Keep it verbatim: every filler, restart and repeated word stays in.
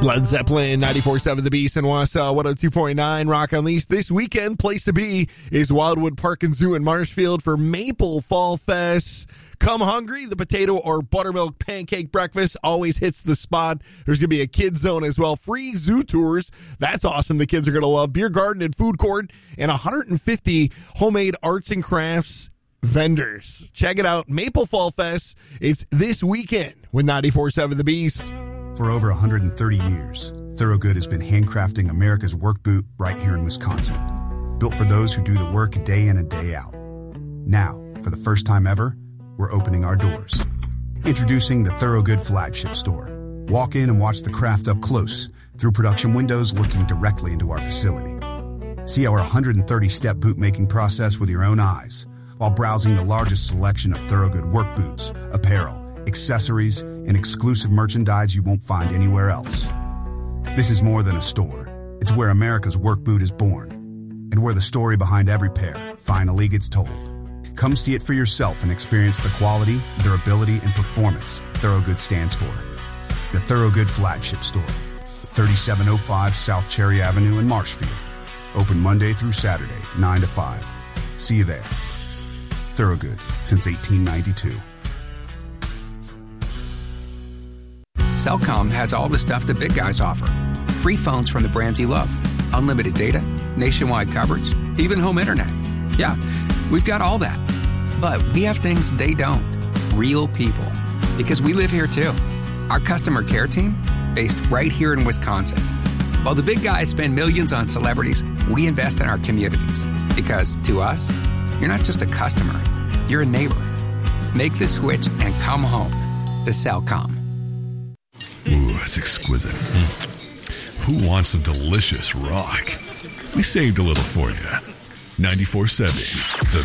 Led Zeppelin, ninety-four point seven The Beast, and Wausau, one oh two point nine Rock Unleashed. This weekend, place to be is Wildwood Park and Zoo in Marshfield for Maple Fall Fest. Come hungry, the potato or buttermilk pancake breakfast always hits the spot. There's going to be a kids zone as well. Free zoo tours. That's awesome. The kids are going to love. Beer garden and food court and one hundred fifty homemade arts and crafts vendors. Check it out. Maple Fall Fest. It's this weekend with ninety-four point seven The Beast. For over one hundred thirty years, Thorogood has been handcrafting America's work boot right here in Wisconsin. Built for those who do the work day in and day out. Now, for the first time ever, we're opening our doors. Introducing the Thorogood Flagship Store. Walk in and watch the craft up close through production windows looking directly into our facility. See our one hundred thirty step boot making process with your own eyes while browsing the largest selection of Thorogood work boots, apparel, accessories, and exclusive merchandise you won't find anywhere else. This is more than a store. It's where America's work boot is born and where the story behind every pair finally gets told. Come see it for yourself and experience the quality, durability, and performance Thorogood stands for. The Thorogood Flagship Store, thirty-seven oh five South Cherry Avenue in Marshfield. Open Monday through Saturday, nine to five. See you there. Thorogood, since eighteen ninety-two. Cellcom has all the stuff the big guys offer. Free phones from the brands you love. Unlimited data, nationwide coverage, even home internet. Yeah, we've got all that. But we have things they don't. Real people. Because we live here too. Our customer care team, based right here in Wisconsin. While the big guys spend millions on celebrities, we invest in our communities. Because to us, you're not just a customer, you're a neighbor. Make the switch and come home to Cellcom. Ooh, that's exquisite. Mm. Who wants some delicious rock? We saved a little for you. ninety-four point seven The